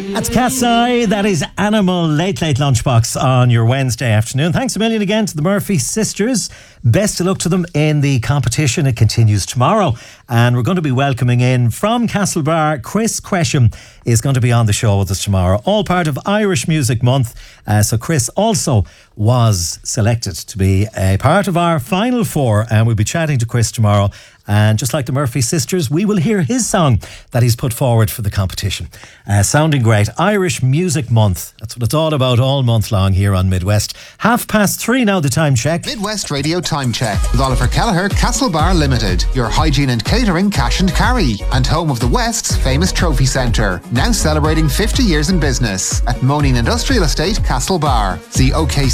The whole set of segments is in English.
That's Cat's Eye. That is Animal Late Lunchbox on your Wednesday afternoon. Thanks a million again to the Murphy sisters. Best of luck to them in the competition. It continues tomorrow. And we're going to be welcoming in from Castlebar, Chris Quesham is going to be on the show with us tomorrow. All part of Irish Music Month. So Chris also was selected to be a part of our final four. And we'll be chatting to Chris tomorrow. And just like the Murphy sisters, we will hear his song that he's put forward for the competition. Sounding great. Irish Music Month. That's what it's all about all month long here on Midwest. 3:30 now, the time check. Midwest Radio Time Check with Oliver Kelleher, Castlebar Limited. Your hygiene and catering cash and carry. And home of the West's famous trophy centre. Now celebrating 50 years in business. At Moaning Industrial Estate, Castlebar. See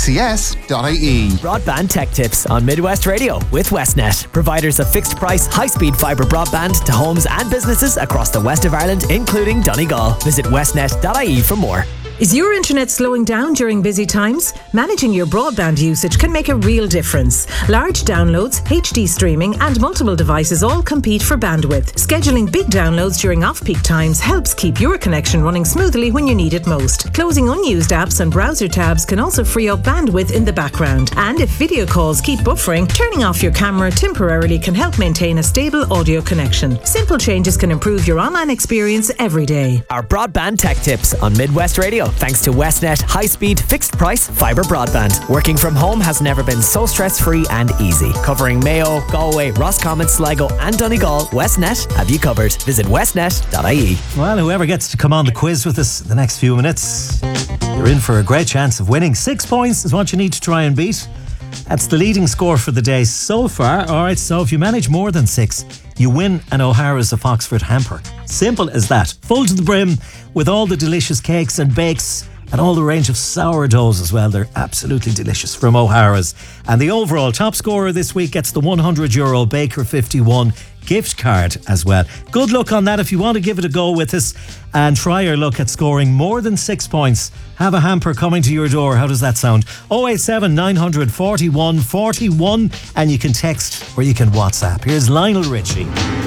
okcs.ie. Broadband tech tips on Midwest Radio with Westnet. Providers of fixed price, high-speed fibre broadband to homes and businesses across the west of Ireland, including Donegal. Visit westnet.ie for more. Is your internet slowing down during busy times? Managing your broadband usage can make a real difference. Large downloads, HD streaming and multiple devices all compete for bandwidth. Scheduling big downloads during off-peak times helps keep your connection running smoothly when you need it most. Closing unused apps and browser tabs can also free up bandwidth in the background. And if video calls keep buffering, turning off your camera temporarily can help maintain a stable audio connection. Simple changes can improve your online experience every day. Our broadband tech tips on Midwest Radio. Thanks to Westnet high-speed, fixed-price fibre broadband. Working from home has never been so stress-free and easy. Covering Mayo, Galway, Roscommon, Sligo and Donegal, Westnet have you covered. Visit westnet.ie. Well, whoever gets to come on the quiz with us the next few minutes, you're in for a great chance of winning. 6 points is what you need to try and beat. That's the leading score for the day so far. Alright, so if you manage more than 6, you win an O'Hara's of Oxford hamper. Simple as that. Full to the brim with all the delicious cakes and bakes and all the range of sourdoughs as well. They're absolutely delicious from O'Hara's. And the overall top scorer this week gets the €100 Baker 51 gift card as well. Good luck on that if you want to give it a go with us and try your luck at scoring more than 6 points. Have a hamper coming to your door. How does that sound? 087 900 41 41 and you can text or you can WhatsApp. Here's Lionel Richie.